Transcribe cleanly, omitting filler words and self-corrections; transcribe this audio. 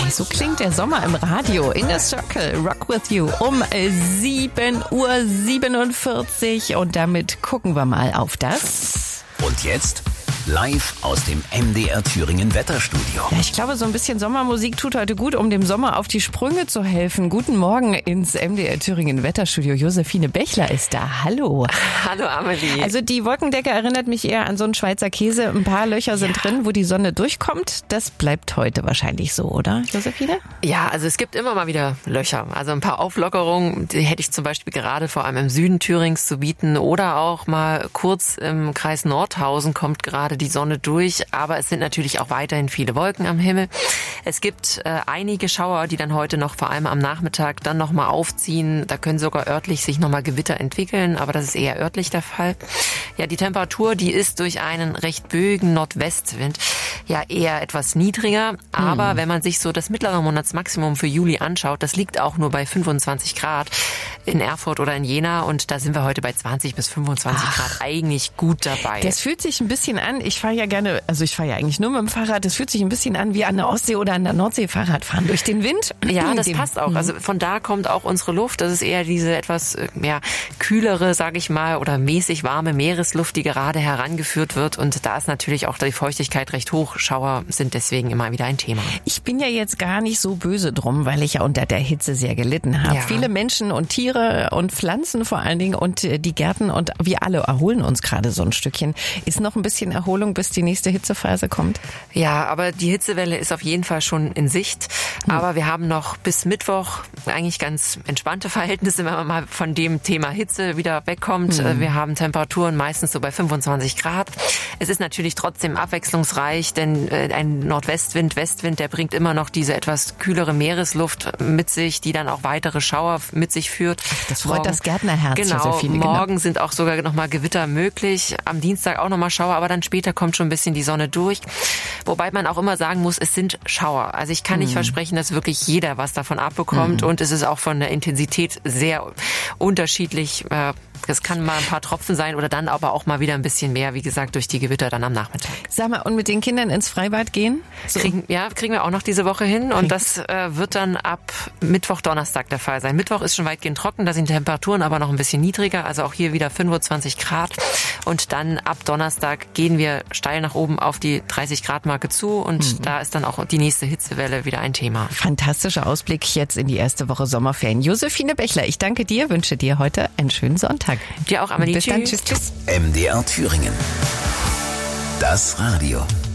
So klingt der Sommer im Radio. In the Circle, Rock with You um 7:47 Uhr. Und damit gucken wir mal auf das. Und jetzt live aus dem MDR Thüringen Wetterstudio. Ja, ich glaube, so ein bisschen Sommermusik tut heute gut, um dem Sommer auf die Sprünge zu helfen. Guten Morgen ins MDR Thüringen Wetterstudio. Josephine Bechler ist da. Hallo. Hallo Amelie. Also die Wolkendecke erinnert mich eher an so einen Schweizer Käse. Ein paar Löcher sind drin, wo die Sonne durchkommt. Das bleibt heute wahrscheinlich so, oder, Josephine? Ja, also es gibt immer mal wieder Löcher. Also ein paar Auflockerungen, die hätte ich zum Beispiel gerade vor allem im Süden Thürings zu bieten. Oder auch mal kurz im Kreis Nordhausen kommt gerade die Sonne durch, aber es sind natürlich auch weiterhin viele Wolken am Himmel. Es gibt einige Schauer, die dann heute noch vor allem am Nachmittag dann nochmal aufziehen. Da können sogar örtlich sich nochmal Gewitter entwickeln, aber das ist eher örtlich der Fall. Ja, die Temperatur, die ist durch einen recht böigen Nordwestwind ja eher etwas niedriger, aber wenn man sich so das mittlere Monatsmaximum für Juli anschaut, das liegt auch nur bei 25 Grad in Erfurt oder in Jena und da sind wir heute bei 20 bis 25 Grad eigentlich gut dabei. Das fühlt sich ein bisschen an, ich fahre ja eigentlich nur mit dem Fahrrad, das fühlt sich ein bisschen an wie an der Ostsee oder an der Nordsee Fahrrad fahren durch den Wind. Ja, das passt auch. Also von da kommt auch unsere Luft. Das ist eher diese etwas kühlere, sage ich mal, oder mäßig warme Meeresluft, die gerade herangeführt wird. Und da ist natürlich auch die Feuchtigkeit recht hoch. Schauer sind deswegen immer wieder ein Thema. Ich bin ja jetzt gar nicht so böse drum, weil ich ja unter der Hitze sehr gelitten habe. Ja. Viele Menschen und Tiere und Pflanzen vor allen Dingen und die Gärten und wir alle erholen uns gerade so ein Stückchen. Ist noch ein bisschen Erholung, bis die nächste Hitzephase kommt? Ja, aber die Hitzewelle ist auf jeden Fall schon in Sicht. Aber wir haben noch bis Mittwoch eigentlich ganz entspannte Verhältnisse, wenn man mal von dem Thema Hitze wieder wegkommt. Wir haben Temperaturen meistens so bei 25 Grad. Es ist natürlich trotzdem abwechslungsreich, denn ein Nordwestwind, Westwind, der bringt immer noch diese etwas kühlere Meeresluft mit sich, die dann auch weitere Schauer mit sich führt. Das freut das Gärtnerherz, Genau, Josephine. morgen sind auch sogar nochmal Gewitter möglich. Am Dienstag auch nochmal Schauer, aber dann später kommt schon ein bisschen die Sonne durch. Wobei man auch immer sagen muss, es sind Schauer. Also ich kann nicht versprechen, dass wirklich jeder was davon abbekommt und es ist auch von der Intensität sehr unterschiedlich. Es kann mal ein paar Tropfen sein oder dann aber auch mal wieder ein bisschen mehr, wie gesagt, durch die Gewitter dann am Nachmittag. Sag mal, und mit den Kindern ins Freibad gehen? So. Kriegen wir auch noch diese Woche hin und das wird dann ab Mittwoch, Donnerstag der Fall sein. Mittwoch ist schon weitgehend trocken, da sind die Temperaturen aber noch ein bisschen niedriger, also auch hier wieder 25 Grad und dann ab Donnerstag gehen wir steil nach oben auf die 30 Grad Marke zu und da ist dann auch die nächste Hitzewelle wieder ein Thema. Fantastischer Ausblick jetzt in die erste Woche Sommerferien. Josephine Bechler, ich danke dir, wünsche dir heute einen schönen Sonntag. Dir auch, Amelie. Bis dann, tschüss. MDR Thüringen. Das Radio.